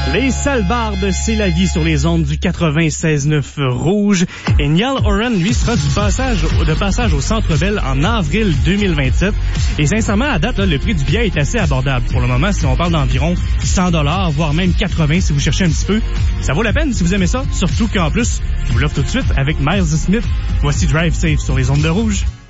Les Salbardes, c'est la vie sur les ondes du 96.9 Rouge. Et Niall Horan, lui, sera de passage au Centre Bell en avril 2027. Et sincèrement, à date, là, le prix du billet est assez abordable. Pour le moment, si on parle d'environ 100$, voire même 80$ si vous cherchez un petit peu. Ça vaut la peine si vous aimez ça. Surtout qu'en plus, je vous l'offre tout de suite avec Miles Smith. Voici Drive Safe sur les ondes de Rouge.